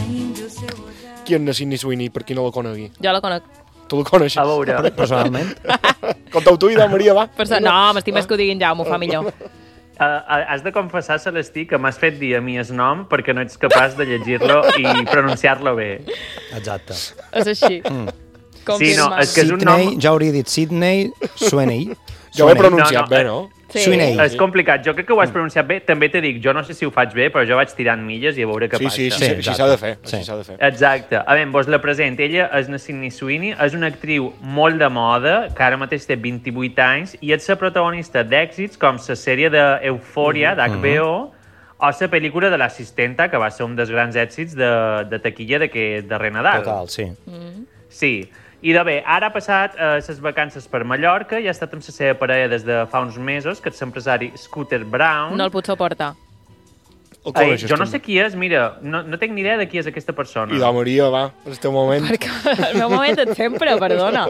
Qui és la Sydney Sweeney, per qui no la conegui? Jo la conec. Tu la coneixes? A veure. Personalment. Contau tu i de Maria, va. No, m'estic més que ho diguin ja, m'ho fa millor. Has de confessar, Celestí, que m'has fet dir a mi el nom perquè no ets capaç de llegir-lo i pronunciar-lo bé. Exacte. És així. Sí, no, és que és un nom... Ja hauria dit Sydney Sweeney. Jo ho he pronunciat bé, no? Sí. Sweeney. És complicat. Jo crec que ho has pronunciat bé. També te dic, jo no sé si ho faig bé, però jo vaig tirant milles i a veure què passa. Sí, així s'ha de fer. Així s'ha de fer. Exacte. A veure, vos la present. Ella és la Sydney Sweeney, és una actriu molt de moda, que ara mateix té 28 anys, i és la protagonista d'èxits com la sèrie d'Euphoria, d'HBO, o la pel·lícula de l'assistenta, que va ser un dels grans èxits de taquilla d'aquest darrer Nadal. Total, sí. Sí. I de bé, ara ha passat les vacances per Mallorca i ha estat amb la seva parella des de fa uns mesos, que és l'empresari Scooter Brown. No el puc suportar. Jo no sé qui és, mira, no tinc ni idea de qui és aquesta persona. I de Maria, va, és el teu moment. Perquè el meu moment és sempre, perdona.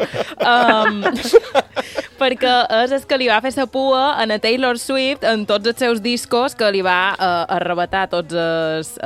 Perquè és el que li va fer sa pua a Taylor Swift en tots els seus discos, que li va arrebatar tots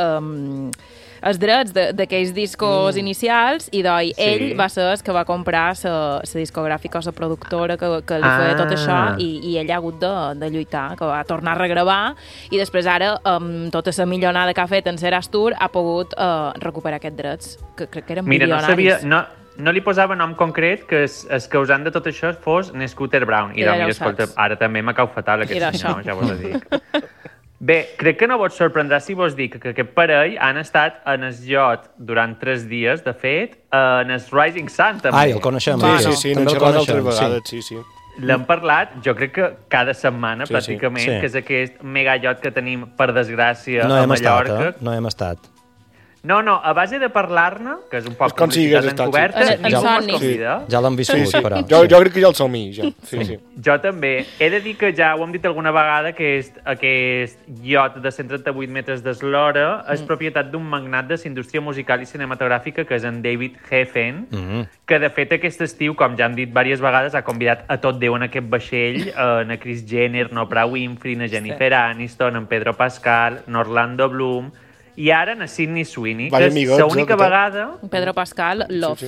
els drets d'aquells discos inicials, i ell va ser el que va comprar la discogràfica o la productora que li feia tot això, i ell ha hagut de lluitar, que va tornar a regravar, i després ara, amb tota la milionada que ha fet en Eras Tour, ha pogut recuperar aquests drets, que crec que eren milionaris. No li posava nom concret, que el causant de tot això fos Scooter Brown. I mira, escolta, ara també m'ha cau fatal aquest senyor, ja vos ho dic. Bé, crec que no vos sorprendrà si vos dic que aquest parell han estat en el iot durant 3 dies, de fet, en el Rising Sun, també. Ai, el coneixem. Sí, n'hem xerrat altres vegades, sí. L'hem parlat, jo crec que cada setmana, pràcticament, que és aquest mega iot que tenim, per desgràcia, a Mallorca. No hem estat. No, a base de parlar-ne, que és un poc com sigues encoberta, ningú mos convida. Ja l'hem viscut, però. Jo crec que ja el som ja. Sí. Jo també. He de dir que ja ho hem dit alguna vegada, que aquest iot de 138 metres d'eslora és propietat d'un magnat de la indústria musical i cinematogràfica, que és en David Geffen, que de fet aquest estiu, com ja hem dit diverses vegades, ha convidat a tot Déu en aquest vaixell, a Kris Jenner, a Oprah Winfrey, a Jennifer Aniston, a Pedro Pascal, a Orlando Bloom, i ara a Sydney Sweeney, que és l'única vegada... Pedro Pascal, love.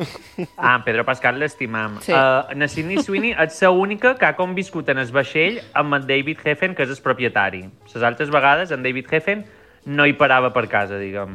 En Pedro Pascal l'estimam. Sí. A Sydney Sweeney és l'única que ha conviscut en el vaixell amb en David Geffen, que és el propietari. Les altres vegades en David Geffen no hi parava per casa, diguem.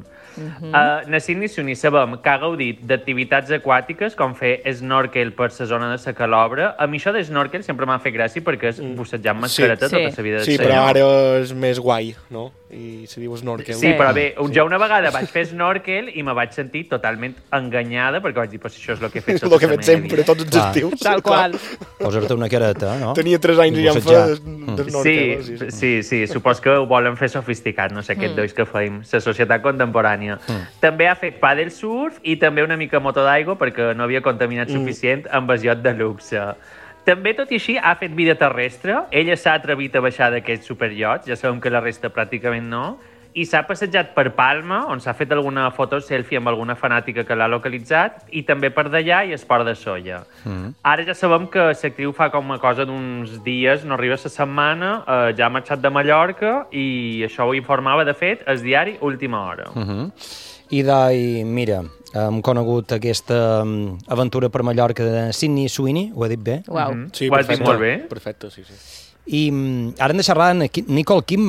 A Sydney Sweeney sabem que ha gaudit d'activitats aquàtiques, com fer snorkel per la zona de la Calobra. A mi això de snorkel sempre m'ha fet gràcia perquè és bussejar amb mascareta tota la vida del senyor. Sí, però ara és més guai, no? I se diu snorkel. Sí, però bé, jo una vegada vaig fer snorkel i me vaig sentir totalment enganyada perquè vaig dir, pues això és el que he fet tota la meva vida. Tots els estius. Tal qual. Posar-te una careta, no? Tenia 3 anys i ja em fa snorkel. Sí, supos que ho volen fer sofisticat, no sé, aquests dois que feim, la societat contemporània. També ha fet pàdel surf i també una mica moto d'aigua perquè no havia contaminat suficient amb el iot de luxe. També, tot i així, ha fet vida terrestre. Ella s'ha atrevit a baixar d'aquests superiots, ja sabem que la resta pràcticament no, i s'ha passejat per Palma, on s'ha fet alguna foto selfie amb alguna fanàtica que l'ha localitzat, i també per Deià i Esport de Sóller. Ara ja sabem que l'actriu fa com una cosa d'uns dies, no arriba a la setmana, ja ha marxat de Mallorca, i això ho informava, de fet, el diari Última Hora. I mira, hem conegut aquesta aventura per Mallorca de Sydney Sweeney, ho he dit bé? Uau. Sí, ho has dit molt bé. Perfecte, sí. I ara hem de xerrar amb Nicole Kidman.